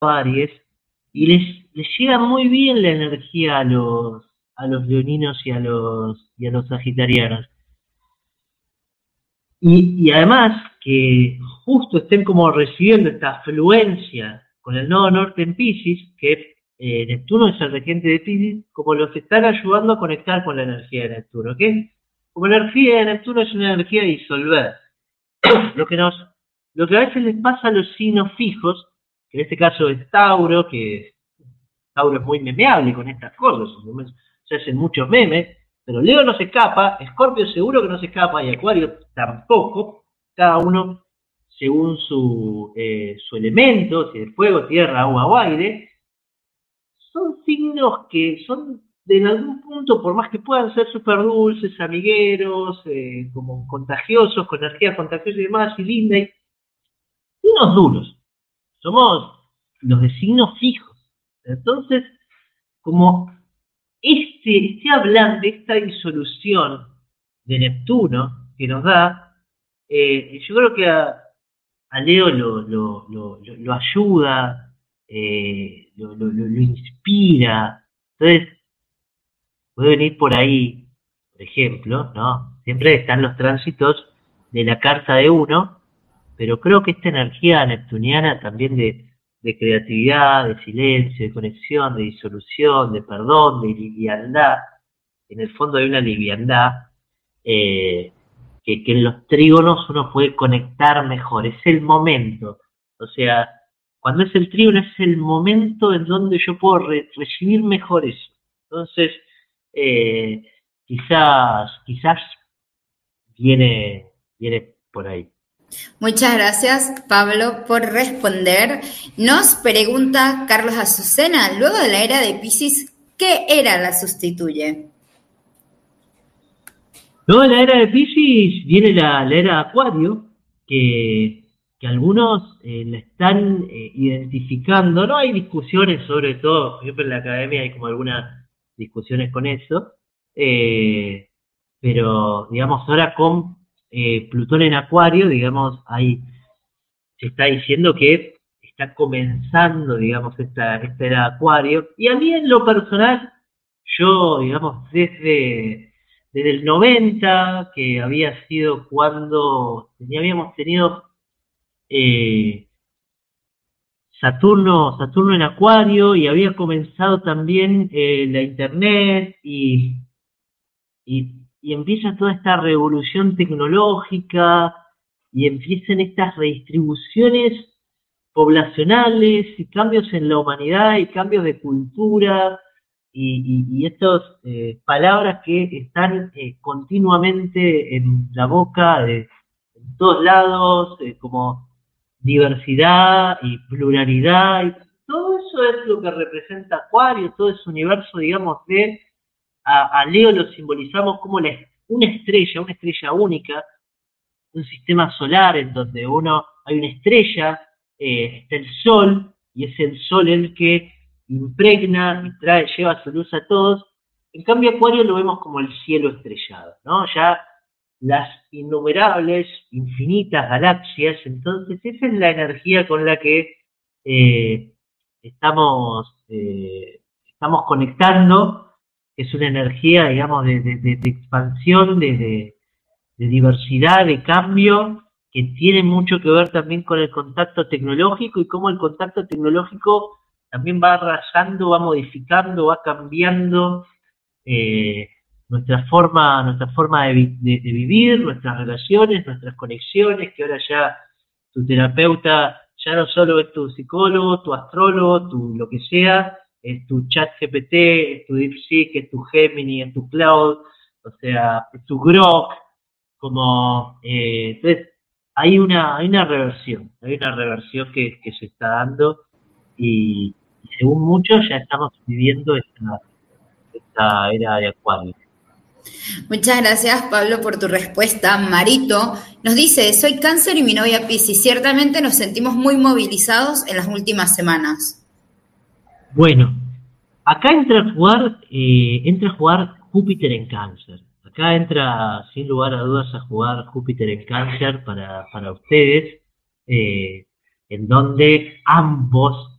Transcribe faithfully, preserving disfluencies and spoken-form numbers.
Aries, y les, les llega muy bien la energía a los, a los leoninos y a los, y a los sagitarianos. Y, y además que justo estén como recibiendo esta afluencia con el nodo norte en Pisces, que eh, Neptuno es el regente de Pisces, como los están ayudando a conectar con la energía de Neptuno, que como la energía de Neptuno es una energía de disolver. Lo que nos, lo que a veces les pasa a los signos fijos, que en este caso es Tauro, que Tauro es muy memeable con estas cosas, se hacen muchos memes, pero Leo no se escapa, Escorpio seguro que no se escapa, y Acuario tampoco, cada uno según su, eh, su elemento, si es fuego, tierra, agua o aire, son signos que son en algún punto, por más que puedan ser súper dulces, amigueros, eh, como contagiosos, con energía contagiosa y demás, y linda, y signos duros. Somos los de signos fijos. Entonces, como este, este hablar de esta disolución de Neptuno que nos da, eh, yo creo que a, a Leo lo, lo, lo, lo ayuda, eh, lo, lo, lo inspira. Entonces, puede venir por ahí, por ejemplo, ¿no? Siempre están los tránsitos de la carta de uno, pero creo que esta energía neptuniana también de, de creatividad, de silencio, de conexión, de disolución, de perdón, de liviandad, en el fondo hay una liviandad eh, que, que en los trígonos uno puede conectar mejor, es el momento, o sea, cuando es el trígono es el momento en donde yo puedo re recibir mejor eso. Entonces, eh, quizás, quizás viene, viene por ahí. Muchas gracias, Pablo, por responder. Nos pregunta Carlos Azucena, luego de la era de Piscis, ¿qué era la sustituye? Luego de la era de Piscis viene la, la era de Acuario, que, que algunos eh, la están eh, identificando. No hay discusiones sobre todo, por ejemplo en la academia hay como algunas discusiones con eso, eh, pero digamos ahora con eh, Plutón en Acuario, digamos, hay, se está diciendo que está comenzando, digamos, esta, esta era de Acuario, y a mí en lo personal, yo, digamos, desde, desde el noventa, que había sido cuando habíamos tenido eh, Saturno, Saturno en Acuario, y había comenzado también eh, la internet, y, y, y empieza toda esta revolución tecnológica, y empiezan estas redistribuciones poblacionales y cambios en la humanidad y cambios de cultura y, y, y estas eh, palabras que están eh, continuamente en la boca de en todos lados, eh, como diversidad y pluralidad, y todo eso es lo que representa Acuario, todo ese universo, digamos, de a, a Leo lo simbolizamos como la, una estrella, una estrella única, un sistema solar en donde uno hay una estrella, eh, está el sol, y es el sol el que impregna y trae, lleva su luz a todos. En cambio Acuario lo vemos como el cielo estrellado, ¿no? Ya las innumerables, infinitas galaxias, entonces esa es la energía con la que eh, estamos, eh, estamos conectando, es una energía, digamos, de, de, de, de expansión, de, de, de diversidad, de cambio, que tiene mucho que ver también con el contacto tecnológico y cómo el contacto tecnológico también va rayando, va modificando, va cambiando eh, nuestra forma, nuestra forma de, vi de, de vivir, nuestras relaciones, nuestras conexiones, que ahora ya tu terapeuta ya no solo es tu psicólogo, tu astrólogo, tu lo que sea, es tu chat G P T, es tu DeepSeek, es tu Gemini, es tu Cloud, o sea, es tu Grok, como, eh, entonces, hay una, hay una reversión, hay una reversión que, que se está dando y, y según muchos ya estamos viviendo esta, esta era de Acuario. Muchas gracias, Pablo, por tu respuesta. Marito nos dice, soy Cáncer y mi novia Piscis. Ciertamente nos sentimos muy movilizados en las últimas semanas. Bueno, acá entra a jugar, eh, entra a jugar Júpiter en Cáncer. Acá entra, sin lugar a dudas, a jugar Júpiter en Cáncer para, para ustedes, eh, en donde ambos